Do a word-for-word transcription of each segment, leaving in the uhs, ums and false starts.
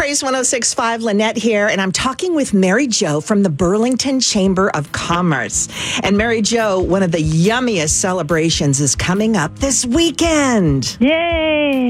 Praise one oh six point five, Lynette here, and I'm talking with Mary Jo from the Burlington Chamber of Commerce. And Mary Jo, one of the yummiest celebrations is coming up this weekend. Yay!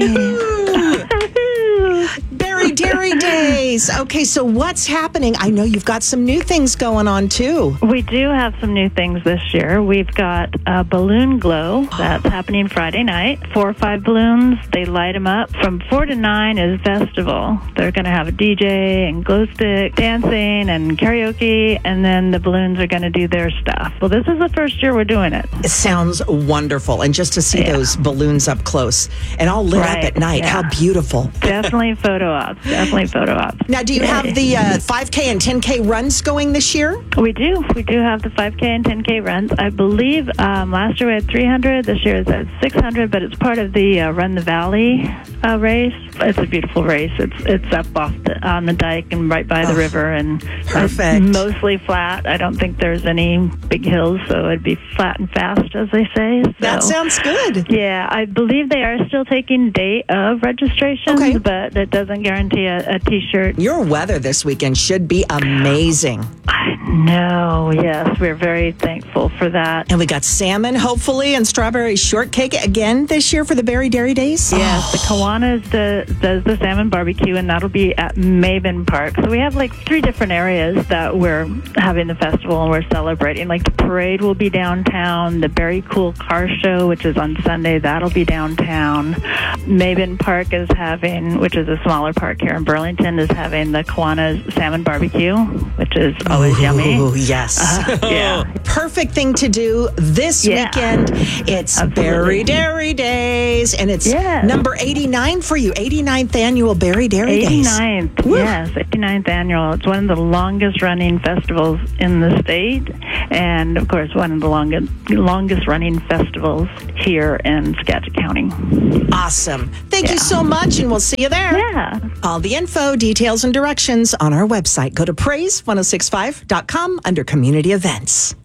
Berry Dairy Days. Okay, so what's happening? I know you've got some new things going on, too. We do have some new things this year. We've got a balloon glow that's happening Friday night. Four or five balloons. They light them up. From four to nine is festival. They're going to have a D J and glow stick dancing and karaoke, and then the balloons are going to do their stuff. Well, this is the first year we're doing it. It sounds wonderful. And just to see Yeah. those balloons up close and all lit Right, up at night, yeah. how beautiful. Definitely photo ops. Definitely photo ops. Now, do you Yay. have the uh, five K and ten K runs going this year? We do. We do have the five K and ten K runs. I believe um, last year we had three hundred. This year it's at six hundred, but it's part of the uh, Run the Valley uh, race. It's a beautiful race. It's it's up off the, on the dike and right by the Oh, river, and perfect. It's mostly flat. I don't think there's any big hills, so it'd be flat and fast, as they say. So, That sounds good. yeah, I believe they are still taking date of registration, Okay. but it doesn't guarantee a, a T-shirt. Your weather this weekend should be amazing. I know. Yes, we're very thankful for that. And we got salmon, hopefully, and strawberry shortcake again this year for the Berry Dairy Days. Yes, the Kiwanis the, does the salmon barbecue, and that'll be at Maven Park. So we have like three different areas that we're having the festival and we're celebrating. Like the parade will be downtown. The Berry Cool Car Show, which is on Sunday, that'll be downtown. Maven Park is having, which is a smaller park here in Burlington, is having the Kiwanis salmon barbecue, which is always yummy. Ooh, yes. Uh, yeah. Perfect thing to do this Yeah. weekend. It's Absolutely. Berry Dairy Days, and it's Yes. number eighty-nine for you, eighty-ninth annual Berry Dairy Days. eighty-ninth, Woo. yes, eighty-ninth annual. It's one of the longest running festivals in the state, and of course, one of the longest longest running festivals here in Skagit County. Awesome. Thank you Yeah. so much, and we'll see you there. Yeah. All the info, details, and directions on our website. Go to praise ten sixty-five dot com under community events.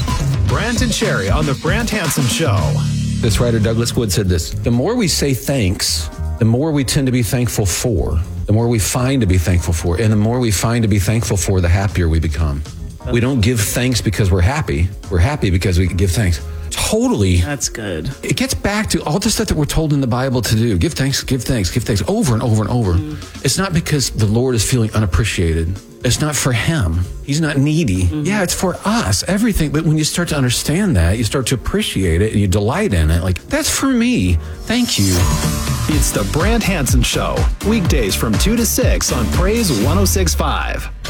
Brant and Sherry on the Brant Hansen Show. This writer, Douglas Wood, said this: the more we say thanks, the more we tend to be thankful for, the more we find to be thankful for, and the more we find to be thankful for, the happier we become. We don't give thanks because we're happy. We're happy because we give thanks. Totally. That's good. It gets back to all the stuff that we're told in the Bible to do. Give thanks, give thanks, give thanks over and over and over. Mm. It's not because the Lord is feeling unappreciated. It's not for him. He's not needy. Mm-hmm. Yeah, it's for us, everything. But when you start to understand that, you start to appreciate it and you delight in it. Like, that's for me. Thank you. It's the Brant Hansen Show. Weekdays from two to six on Praise one oh six point five.